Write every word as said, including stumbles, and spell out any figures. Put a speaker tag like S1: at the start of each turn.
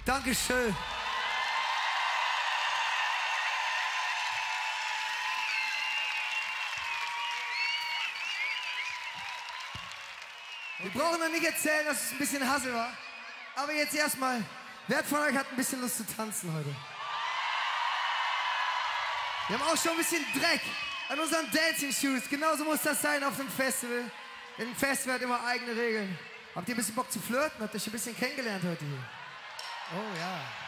S1: Dankeschön. Wir brauchen noch nicht erzählen, dass es ein bisschen Hassel war. Aber jetzt erstmal, wer von euch hat ein bisschen Lust zu tanzen heute? Wir haben auch schon ein bisschen Dreck an unseren Dancing Shoes. Genauso muss das sein auf dem Festival. Denn ein Festival hat immer eigene Regeln. Habt ihr ein bisschen Bock zu flirten? Habt ihr schon ein bisschen kennengelernt heute hier? Oh ja.